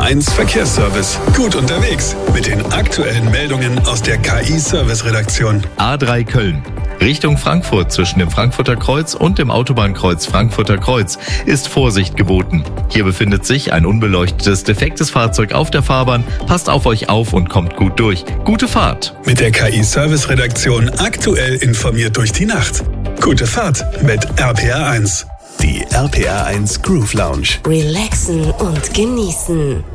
RPR1 Verkehrsservice. Gut unterwegs mit den aktuellen Meldungen aus der KI-Service-Redaktion. A3 Köln. Richtung Frankfurt zwischen dem Frankfurter Kreuz und dem Autobahnkreuz Frankfurter Kreuz ist Vorsicht geboten. Hier befindet sich ein unbeleuchtetes, defektes Fahrzeug auf der Fahrbahn. Passt auf euch auf und kommt gut durch. Gute Fahrt. Mit der KI-Service-Redaktion aktuell informiert durch die Nacht. Gute Fahrt mit RPR1. Die RPR1 Groove Lounge. Relaxen und genießen.